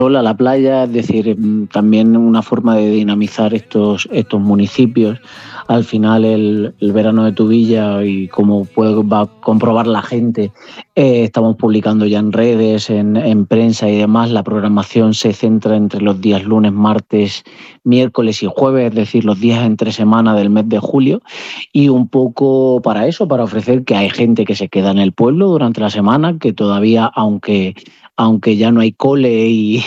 sol, a la playa, es decir, también una forma de dinamizar estos municipios. Al final el verano de Tubilla, y como va a comprobar la gente, estamos publicando ya en redes, en prensa y demás, la programación se centra entre los días lunes, martes, miércoles y jueves, es decir, los días entre semana del mes de julio, y un poco para eso, para ofrecer que hay gente que se queda en el pueblo durante la semana, que todavía, aunque ya no hay cole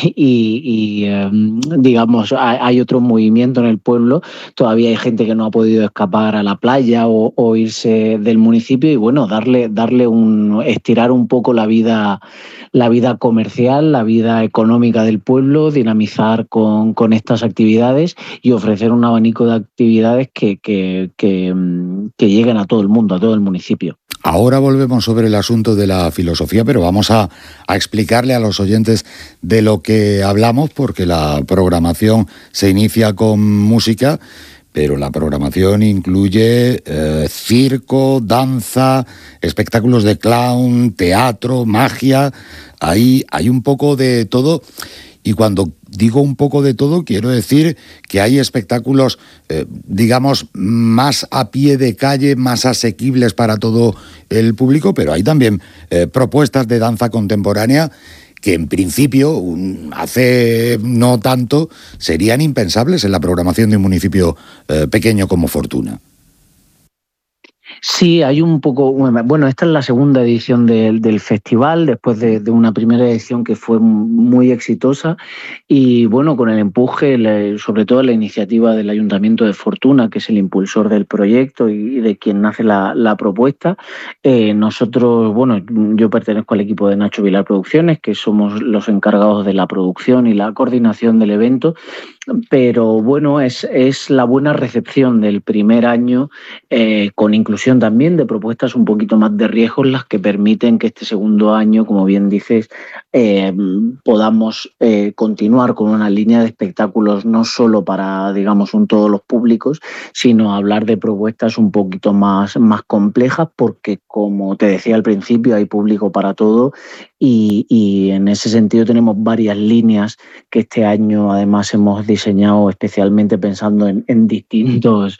digamos, hay otro movimiento en el pueblo, todavía hay gente que no ha podido escapar a la playa o irse del municipio, y bueno, estirar un poco la vida comercial, la vida económica del pueblo, dinamizar con estas actividades y ofrecer un abanico de actividades que lleguen a todo el mundo, a todo el municipio. Ahora volvemos sobre el asunto de la filosofía, pero vamos a explicarle a los oyentes de lo que hablamos, porque la programación se inicia con música, pero la programación incluye circo, danza, espectáculos de clown, teatro, magia. Ahí hay un poco de todo. Y cuando digo un poco de todo, quiero decir que hay espectáculos, digamos, más a pie de calle, más asequibles para todo el público, pero hay también propuestas de danza contemporánea que en principio, hace no tanto, serían impensables en la programación de un municipio pequeño como Fortuna. Sí, hay un poco. Bueno, esta es la segunda edición del festival, después de una primera edición que fue muy exitosa. Y bueno, con el empuje, sobre todo la iniciativa del Ayuntamiento de Fortuna, que es el impulsor del proyecto y de quien nace la propuesta, nosotros, bueno, yo pertenezco al equipo de Nacho Vilar Producciones, que somos los encargados de la producción y la coordinación del evento. Pero bueno, es la buena recepción del primer año, con inclusión también de propuestas un poquito más de riesgos, las que permiten que este segundo año, como bien dices, podamos continuar con una línea de espectáculos no solo para, digamos, todos los públicos, sino hablar de propuestas un poquito más complejas, porque, como te decía al principio, hay público para todo, y en ese sentido tenemos varias líneas que este año además hemos diseñado especialmente pensando en distintos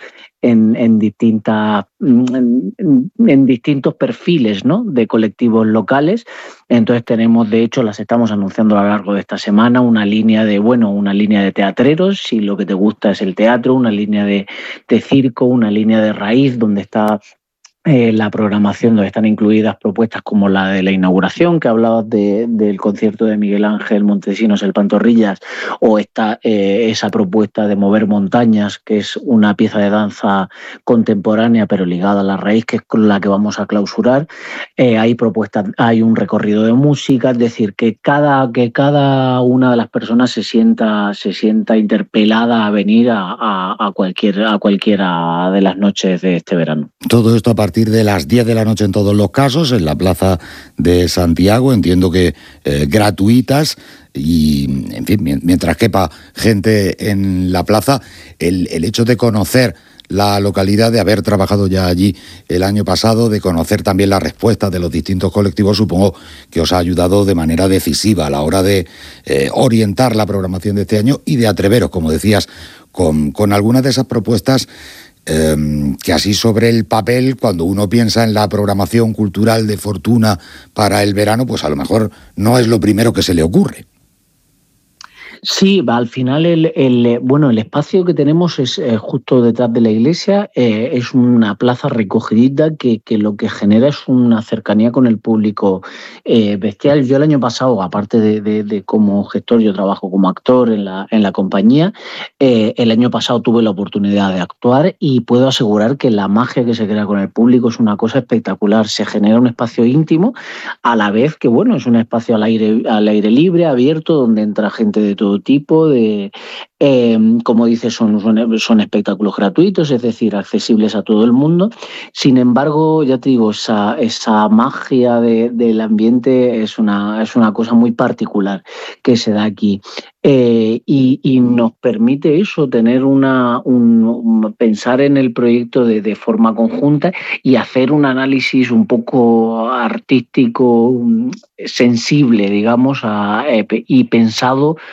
perfiles, ¿no?, de colectivos locales. Entonces tenemos, de hecho, las estamos anunciando a lo largo de esta semana, una línea de teatreros, si lo que te gusta es el teatro, una línea de circo, una línea de raíz, donde está la programación, donde están incluidas propuestas como la de la inauguración, que hablabas del concierto de Miguel Ángel Montesinos, el Pantorrillas, o está esa propuesta de Mover Montañas, que es una pieza de danza contemporánea pero ligada a la raíz, que es con la que vamos a clausurar. Hay propuestas, hay un recorrido de música, es decir, que cada una de las personas se sienta interpelada a venir a cualquiera de las noches de este verano. Todo esto a partir de las 10 de la noche en todos los casos, en la Plaza de Santiago, entiendo que gratuitas, y en fin, mientras quepa gente en la plaza. El hecho de conocer la localidad, de haber trabajado ya allí el año pasado, de conocer también la respuesta de los distintos colectivos, supongo que os ha ayudado de manera decisiva a la hora de orientar la programación de este año y de atreveros, como decías, con algunas de esas propuestas que así sobre el papel, cuando uno piensa en la programación cultural de Fortuna para el verano, pues a lo mejor no es lo primero que se le ocurre. Sí, al final el espacio que tenemos es justo detrás de la iglesia, es una plaza recogidita que lo que genera es una cercanía con el público bestial. Yo el año pasado, aparte de como gestor, yo trabajo como actor en la compañía. El año pasado tuve la oportunidad de actuar y puedo asegurar que la magia que se crea con el público es una cosa espectacular. Se genera un espacio íntimo, a la vez que, bueno, es un espacio al aire libre, abierto, donde entra gente de todo todo tipo. Como dices, son espectáculos gratuitos, es decir, accesibles a todo el mundo. Sin embargo, ya te digo, esa magia del ambiente es una cosa muy particular que se da aquí. Y nos permite eso, tener pensar en el proyecto de forma conjunta y hacer un análisis un poco artístico, sensible, digamos, y pensado